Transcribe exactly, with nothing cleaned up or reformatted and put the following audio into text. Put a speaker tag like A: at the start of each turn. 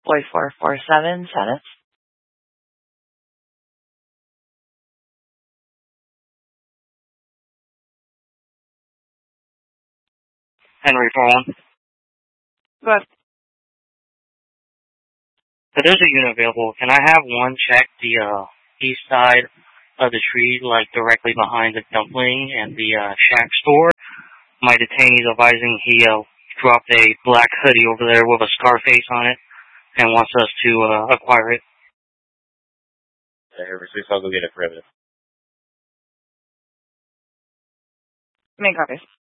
A: Boy four four seven, Senate.
B: Henry four one.
A: Good.
B: So there's a unit available. Can I have one check the uh, east side of the tree, like directly behind the dumpling and the uh, shack store? My detainee's advising he uh, dropped a black hoodie over there with a scar face on it and wants us to uh, acquire it.
C: Okay, six, I'll go get it for evidence.
A: Make copies.